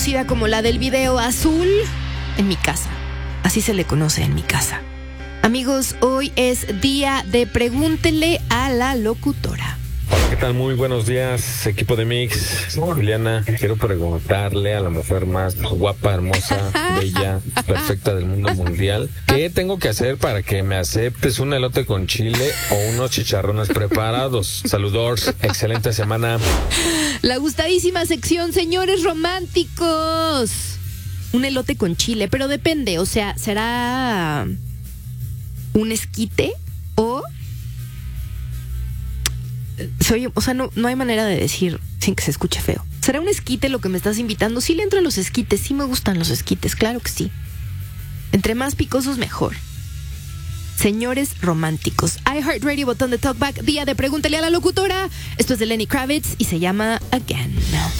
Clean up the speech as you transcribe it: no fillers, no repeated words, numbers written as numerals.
conocida como la del video azul, en mi casa. Así se le conoce en mi casa. Amigos, hoy es día de pregúntele a la locutora. Hola, ¿qué tal? Muy buenos días, equipo de Mix. Juliana, quiero preguntarle a la mujer más guapa, hermosa, bella, perfecta del mundo mundial, ¿qué tengo que hacer para que me aceptes un elote con chile o unos chicharrones preparados? Saludos, excelente semana. La gustadísima sección, señores románticos. Un elote con chile, pero depende, o sea, ¿será un esquite o...? No hay manera de decir sin que se escuche feo. ¿Será un esquite lo que me estás invitando? Sí le entro a los esquites, sí me gustan los esquites, claro que sí. Entre más picosos, mejor. Señores románticos, iHeartRadio, botón de talkback, día de pregúntale a la locutora. Esto es de Lenny Kravitz y se llama Again.